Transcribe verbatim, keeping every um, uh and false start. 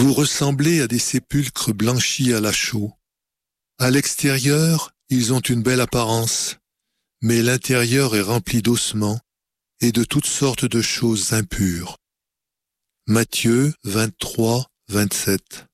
Vous ressemblez à des sépulcres blanchis à la chaux. À l'extérieur, ils ont une belle apparence, mais l'intérieur est rempli d'ossements et de toutes sortes de choses impures. Matthieu vingt-trois, vingt-sept.